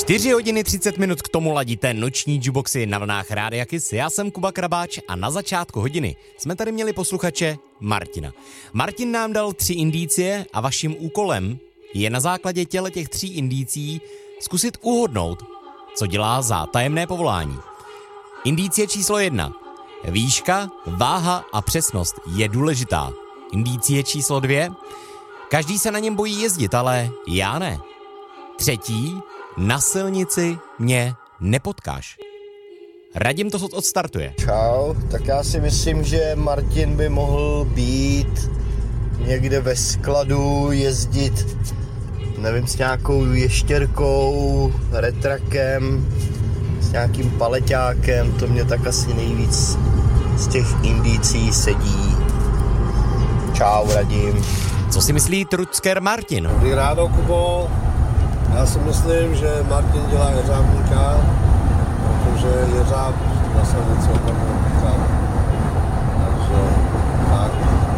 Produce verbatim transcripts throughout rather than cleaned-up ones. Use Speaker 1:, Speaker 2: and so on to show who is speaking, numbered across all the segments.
Speaker 1: čtyři hodiny třicet minut k tomu ladíte noční jukeboxy na vlnách Rádia Kiss. Já jsem Kuba Krabáč a na začátku hodiny jsme tady měli posluchače Martina. Martin nám dal tři indicie a vaším úkolem je na základě těle těch tří indicí zkusit uhodnout, co dělá za tajemné povolání. Indicie číslo jedna. Výška, váha a přesnost je důležitá. Indicie číslo dvě. Každý se na něm bojí jezdit, ale já ne. Třetí. Na silnici mě nepotkáš. Radim to odstartuje.
Speaker 2: Čau, tak já si myslím, že Martin by mohl být někde ve skladu, jezdit, nevím, s nějakou ještěrkou, retrakem, s nějakým paleťákem, to mě tak asi nejvíc z těch indicí sedí. Čau, Radim.
Speaker 1: Co si myslí Trucker Martin?
Speaker 3: Dobrý ráno, Kubo. Já si myslím, že Martin dělá jeřábníka, protože jeřáb na silnici opravdu potřeba. Takže tak,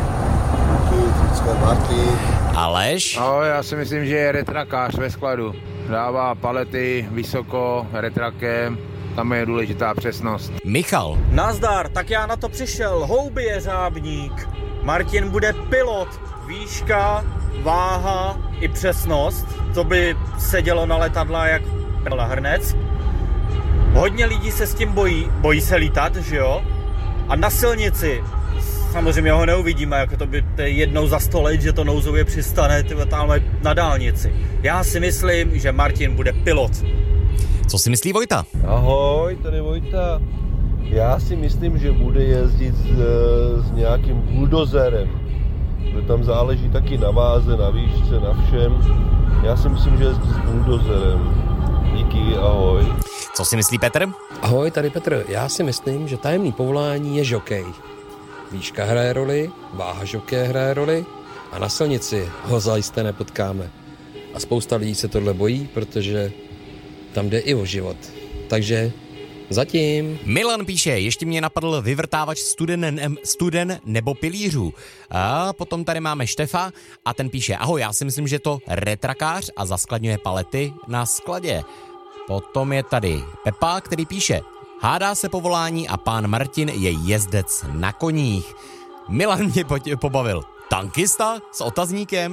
Speaker 3: Trucker Martin.
Speaker 1: Aleš?
Speaker 4: No, já si myslím, že je retrakář ve skladu. Dává palety vysoko, retrakem, tam je důležitá přesnost.
Speaker 1: Michal?
Speaker 5: Nazdar, tak já na to přišel. Houby jeřábník. Martin bude pilot. Výška, váha i přesnost. To by sedělo na letadla jak na hrnec. Hodně lidí se s tím bojí. Bojí se lítat, že jo? A na silnici samozřejmě ho neuvidíme, jako to by to jednou za sto let, že to nouzově přistane tamhle na dálnici. Já si myslím, že Martin bude pilot.
Speaker 1: Co si myslí Vojta?
Speaker 3: Ahoj, tady Vojta. Já si myslím, že bude jezdit s, s nějakým buldozerem. Protože tam záleží taky na váze, na výšce, na všem. Já si myslím, že jezdí s buldozerem. Díky, ahoj.
Speaker 1: Co si myslí Petr?
Speaker 6: Ahoj, tady Petr. Já si myslím, že tajemný povolání je žokej. Výška hraje roli, váha žokeje hraje roli a na silnici ho zajisté nepotkáme. A spousta lidí se tohle bojí, protože tam jde i o život. Takže zatím.
Speaker 1: Milan píše, ještě mě napadl vyvrtávač studen, studen nebo pilířů. A potom tady máme Štefa a ten píše, ahoj, já si myslím, že to retrakář a zaskladňuje palety na skladě. Potom je tady Pepa, který píše, hádá se povolání a pán Martin je jezdec na koních. Milan mě pobavil. Tankista s otazníkem?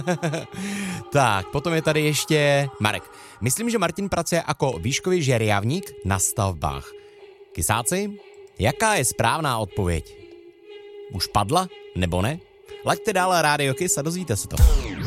Speaker 1: Tak, potom je tady ještě Marek. Myslím, že Martin pracuje jako výškový žerjavník na stavbách. Kysáci, jaká je správná odpověď? Už padla, nebo ne? Laďte dál Rádio Kiss a dozvíte se to.